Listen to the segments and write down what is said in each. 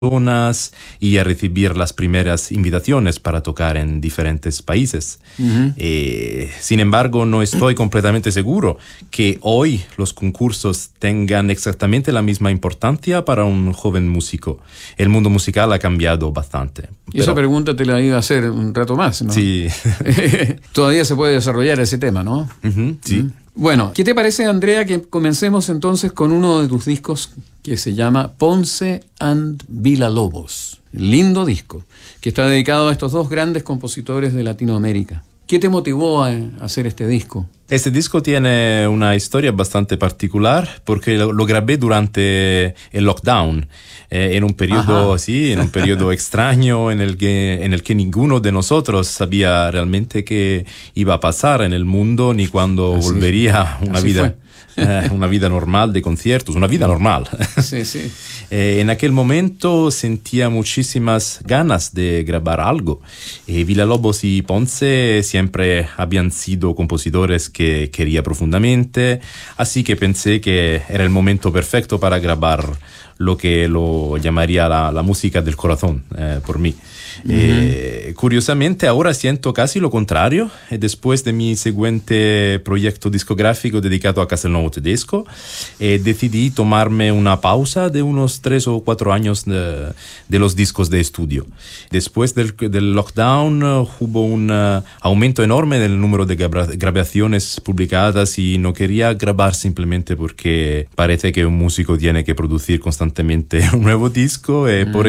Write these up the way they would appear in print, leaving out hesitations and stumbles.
personas y a recibir las primeras invitaciones para tocar en diferentes países. Sin embargo, no estoy completamente seguro que hoy los concursos tengan exactamente la misma importancia para un joven músico. El mundo musical ha cambiado bastante. Y esa pregunta te la iba a hacer un rato más, ¿no? Sí. Todavía se puede desarrollar ese tema, ¿no? Sí. Bueno, ¿qué te parece, Andrea, que comencemos entonces con uno de tus discos que se llama Ponce and Villalobos? Lindo disco, que está dedicado a estos dos grandes compositores de Latinoamérica. ¿Qué te motivó a hacer este disco? Este disco tiene una historia bastante particular porque lo grabé durante el lockdown, en un periodo en un periodo extraño en el que ninguno de nosotros sabía realmente qué iba a pasar en el mundo ni cuándo volvería una vida normal de conciertos, una vida normal. Sí, sí. En aquel momento sentía muchísimas ganas de grabar algo. Villalobos y Ponce siempre habían sido compositores que quería profundamente, así que pensé que era el momento perfecto para grabar lo que lo llamaría la música del corazón, por mí. Curiosamente ahora siento casi lo contrario. Después de mi siguiente proyecto discográfico dedicado a Castelnuovo Tedesco, decidí tomarme una pausa de unos 3 o 4 años de los discos de estudio. Después del lockdown hubo un aumento enorme del número de grabaciones publicadas y no quería grabar simplemente porque parece que un músico tiene que producir constantemente un nuevo disco. Por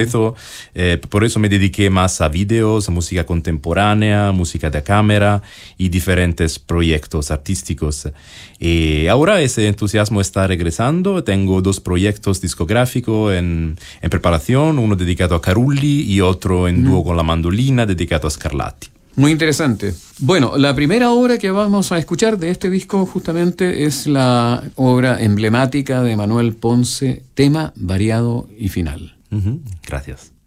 eso me dediqué más a videos, a música contemporánea, música de cámara y diferentes proyectos artísticos. Ahora ese entusiasmo está regresando. Tengo 2 proyectos discográficos en preparación, uno dedicado a Carulli y otro en dúo con la mandolina dedicado a Scarlatti. Muy interesante. Bueno, la primera obra que vamos a escuchar de este disco justamente es la obra emblemática de Manuel Ponce, Tema variado y final. Gracias.